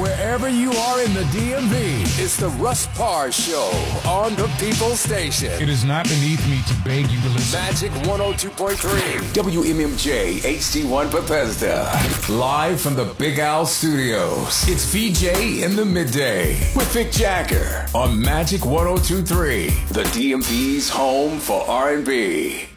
wherever you are in the DMV. It's the Russ Parr Show on the People Station. It is not beneath me to beg you to listen. Magic 102.3 WMMJ HD1 Bethesda. Live from the Big Al Studios. It's VJ in the midday with Vic Jagger on Magic 102.3, the DMV's home for R&B.